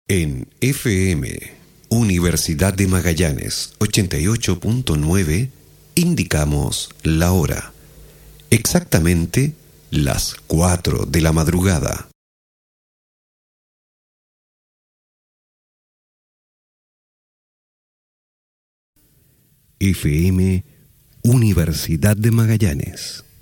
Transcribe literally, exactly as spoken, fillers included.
En F M, Universidad de Magallanes ochenta y ocho punto nueve, indicamos la hora. Exactamente las cuatro de la madrugada. F M, Universidad de Magallanes.